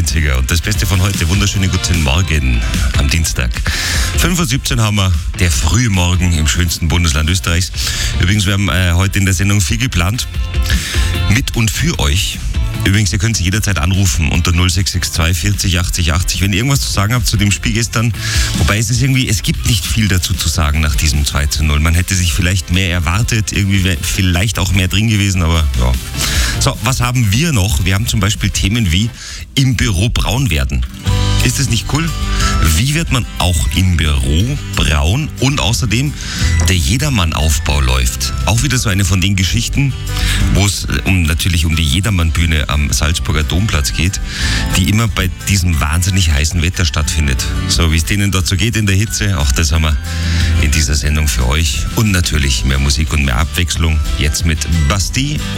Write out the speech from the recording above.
90er. Und das Beste von heute, wunderschönen guten Morgen am Dienstag. 5:17 Uhr haben wir, der frühe Morgen im schönsten Bundesland Österreichs. Übrigens, wir haben heute in der Sendung viel geplant. Mit und für euch. Übrigens, ihr könnt Sie jederzeit anrufen unter 0662 40 80 80, wenn ihr irgendwas zu sagen habt zu dem Spiel gestern. Wobei es gibt nicht viel dazu zu sagen nach diesem 2:0. Man hätte sich vielleicht mehr erwartet, irgendwie wäre vielleicht auch mehr drin gewesen, aber ja. So, was haben wir noch? Wir haben zum Beispiel Themen wie im Büro braun werden. Ist das nicht cool? Wie wird man auch im Büro braun? Und außerdem, der Jedermann-Aufbau läuft. Auch wieder so eine von den Geschichten, wo es natürlich um die Jedermann-Bühne am Salzburger Domplatz geht, die immer bei diesem wahnsinnig heißen Wetter stattfindet. So, wie es denen dort so geht in der Hitze, auch das haben wir in dieser Sendung für euch. Und natürlich mehr Musik und mehr Abwechslung. Jetzt mit Basti